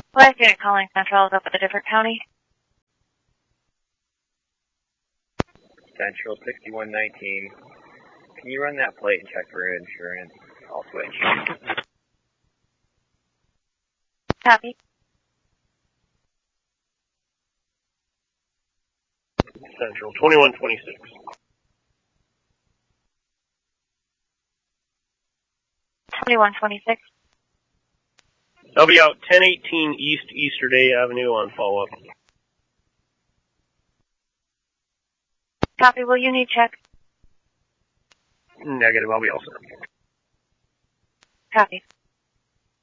Last unit calling Central is up with a different county. Central 6119. Can you run that plate and check for insurance? I'll switch. Copy. Central 2126. $21.26. I'll be out 1018 East Easterday Avenue on follow-up. Copy. Will you need check? Negative. I'll be all set. Copy.